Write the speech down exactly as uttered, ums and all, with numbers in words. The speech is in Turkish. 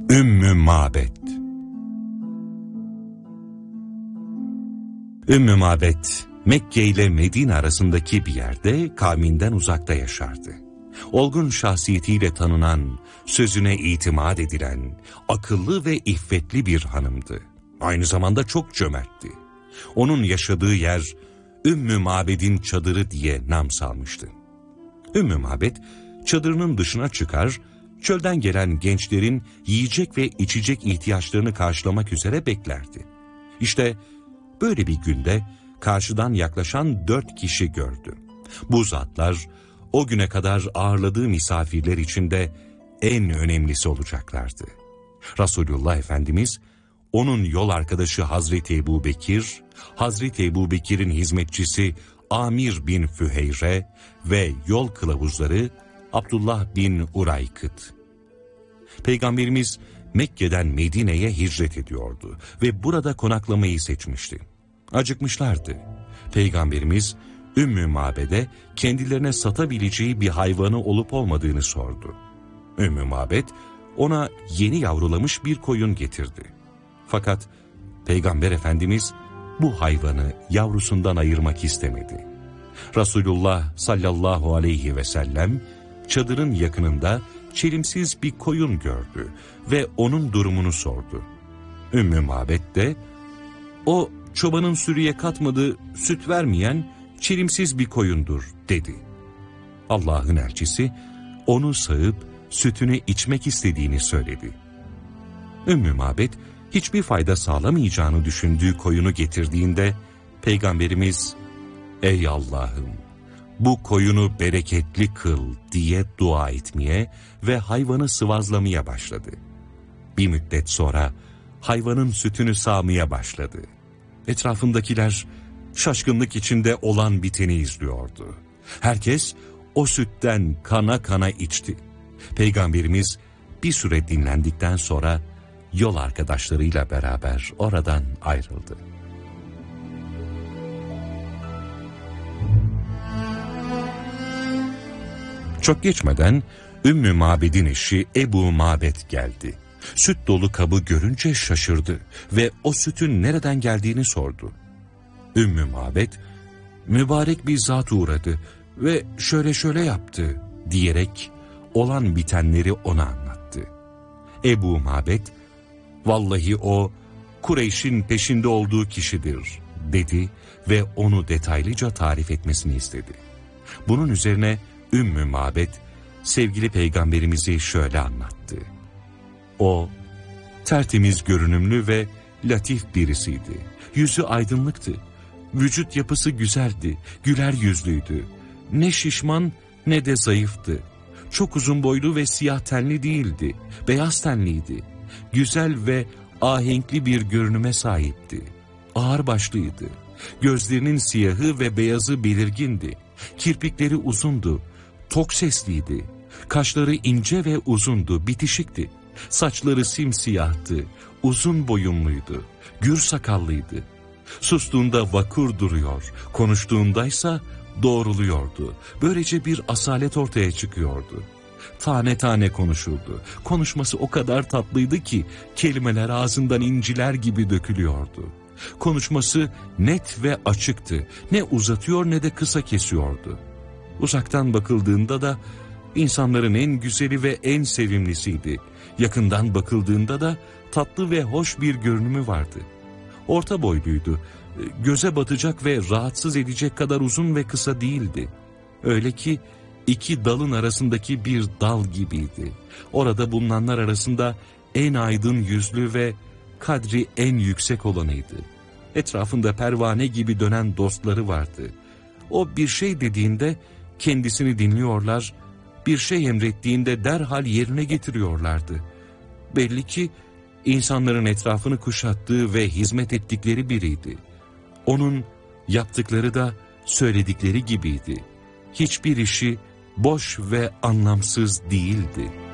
Ümmü Mabed. Ümmü Mabed, Mekke ile Medine arasındaki bir yerde kavminden uzakta yaşardı. Olgun şahsiyetiyle tanınan, sözüne itimat edilen, akıllı ve iffetli bir hanımdı. Aynı zamanda çok cömertti. Onun yaşadığı yer Ümmü Mabed'in çadırı diye nam salmıştı. Ümmü Mabed çadırının dışına çıkar, çölden gelen gençlerin yiyecek ve içecek ihtiyaçlarını karşılamak üzere beklerdi. İşte böyle bir günde karşıdan yaklaşan dört kişi gördü. Bu zatlar o güne kadar ağırladığı misafirler içinde en önemlisi olacaklardı. Resulullah Efendimiz, onun yol arkadaşı Hazreti Ebu Bekir, Hazreti Ebu Bekir'in hizmetçisi Amir bin Füheyre ve yol kılavuzları Abdullah bin Uraykıt. Peygamberimiz Mekke'den Medine'ye hicret ediyordu ve burada konaklamayı seçmişti. Acıkmışlardı. Peygamberimiz Ümmü Mabed'e kendilerine satabileceği bir hayvanı olup olmadığını sordu. Ümmü Mabed ona yeni yavrulamış bir koyun getirdi. Fakat Peygamber Efendimiz bu hayvanı yavrusundan ayırmak istemedi. Resulullah sallallahu aleyhi ve sellem çadırın yakınında çelimsiz bir koyun gördü ve onun durumunu sordu. Ümmü Mabed de, "O çobanın sürüye katmadığı, süt vermeyen çelimsiz bir koyundur," dedi. Allah'ın elçisi onu sağıp sütünü içmek istediğini söyledi. Ümmü Mabed hiçbir fayda sağlamayacağını düşündüğü koyunu getirdiğinde Peygamberimiz, "Ey Allah'ım, bu koyunu bereketli kıl," diye dua etmeye ve hayvanı sıvazlamaya başladı. Bir müddet sonra hayvanın sütünü sağmaya başladı. Etrafındakiler şaşkınlık içinde olan biteni izliyordu. Herkes o sütten kana kana içti. Peygamberimiz bir süre dinlendikten sonra yol arkadaşlarıyla beraber oradan ayrıldı. Çok geçmeden Ümmü Mabed'in eşi Ebu Mabed geldi. Süt dolu kabı görünce şaşırdı ve o sütün nereden geldiğini sordu. Ümmü Mabed, "Mübarek bir zat uğradı ve şöyle şöyle yaptı," diyerek olan bitenleri ona anlattı. Ebu Mabed, "Vallahi o Kureyş'in peşinde olduğu kişidir," dedi ve onu detaylıca tarif etmesini istedi. Bunun üzerine Ümmü Mabed sevgili Peygamberimizi şöyle anlattı. O tertemiz görünümlü ve latif birisiydi. Yüzü aydınlıktı. Vücut yapısı güzeldi, güler yüzlüydü. Ne şişman ne de zayıftı. Çok uzun boylu ve siyah tenli değildi, beyaz tenliydi. Güzel ve ahenkli bir görünüme sahipti. Ağır başlıydı. Gözlerinin siyahı ve beyazı belirgindi. Kirpikleri uzundu, tok sesliydi. Kaşları ince ve uzundu, bitişikti. Saçları simsiyahtı, uzun boyunluydu, gür sakallıydı. Sustuğunda vakur duruyor, konuştuğundaysa doğruluyordu. Böylece bir asalet ortaya çıkıyordu. Tane tane konuşurdu. Konuşması o kadar tatlıydı ki kelimeler ağzından inciler gibi dökülüyordu. Konuşması net ve açıktı. Ne uzatıyor ne de kısa kesiyordu. Uzaktan bakıldığında da insanların en güzeli ve en sevimlisiydi. Yakından bakıldığında da tatlı ve hoş bir görünümü vardı. Orta boyluydu. Göze batacak ve rahatsız edecek kadar uzun ve kısa değildi. Öyle ki iki dalın arasındaki bir dal gibiydi. Orada bulunanlar arasında en aydın yüzlü ve kadri en yüksek olanıydı. Etrafında pervane gibi dönen dostları vardı. O bir şey dediğinde kendisini dinliyorlar, bir şey emrettiğinde derhal yerine getiriyorlardı. Belli ki insanların etrafını kuşattığı ve hizmet ettikleri biriydi. Onun yaptıkları da söyledikleri gibiydi. Hiçbir işi boş ve anlamsız değildi.